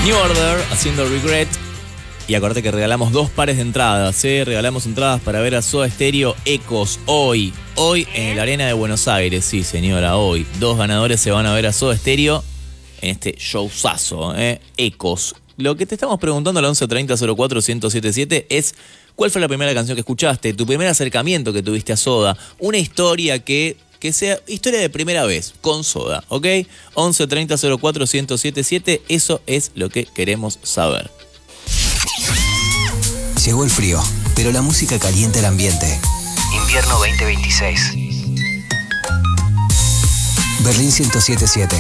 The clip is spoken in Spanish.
New Order haciendo Regret. Y acordate que regalamos 2 pares de entradas, regalamos entradas para ver a Soda Stereo Ecos hoy en la Arena de Buenos Aires. Sí, señora, hoy 2 ganadores se van a ver a Soda Stereo en este showzazo, Ecos. Lo que te estamos preguntando al 1130-04-1077 es: ¿cuál fue la primera canción que escuchaste? Tu primer acercamiento que tuviste a Soda. Una historia que sea historia de primera vez con Soda, ¿ok? 1130-04-1077, eso es lo que queremos saber. Llegó el frío, pero la música calienta el ambiente. Invierno 2026. Berlín 107.7.